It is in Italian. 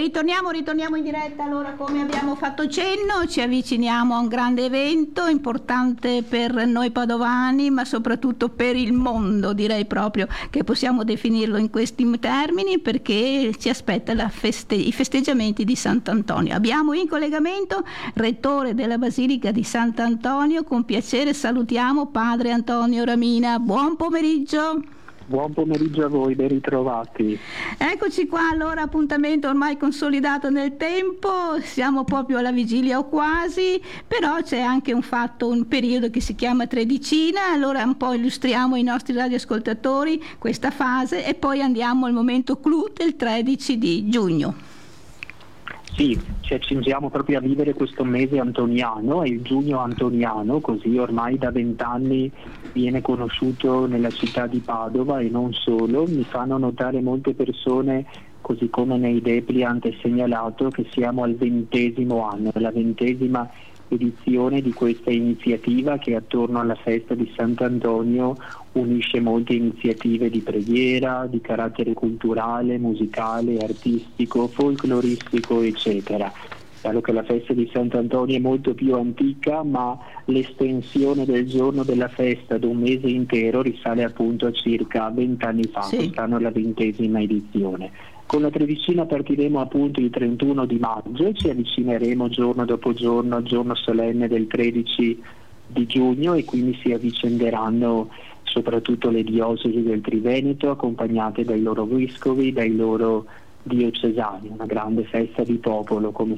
Ritorniamo in diretta. Allora, come abbiamo fatto cenno, ci avviciniamo a un grande evento importante per noi padovani, ma soprattutto per il mondo, direi proprio che possiamo definirlo in questi termini, perché ci aspetta i festeggiamenti di Sant'Antonio. Abbiamo in collegamento rettore della Basilica di Sant'Antonio. Con piacere salutiamo padre Antonio Ramina. Buon pomeriggio. Buon pomeriggio a voi, ben ritrovati. Eccoci qua, allora, appuntamento ormai consolidato nel tempo, siamo proprio alla vigilia o quasi, però c'è anche un periodo che si chiama Tredicina. Allora un po' illustriamo ai nostri radioascoltatori questa fase e poi andiamo al momento clou del 13 di giugno. Sì, ci accingiamo proprio a vivere questo mese antoniano, è il giugno antoniano, così ormai da 20 anni viene conosciuto nella città di Padova e non solo. Mi fanno notare molte persone, così come nei Depliant è segnalato, che siamo al 20° anno, la 20ª edizione di questa iniziativa che attorno alla festa di Sant'Antonio unisce molte iniziative di preghiera, di carattere culturale, musicale, artistico, folcloristico, eccetera. Chiaro che la festa di Sant'Antonio è molto più antica, ma l'estensione del giorno della festa ad un mese intero risale appunto a circa 20 anni fa, Sì. quest'anno è la 20ª edizione. Con la Tredicina partiremo appunto il 31 di maggio e ci avvicineremo giorno dopo giorno al giorno solenne del 13 di giugno, e quindi si avvicenderanno soprattutto le diocesi del Triveneto accompagnate dai loro vescovi, dai loro diocesani, una grande festa di popolo come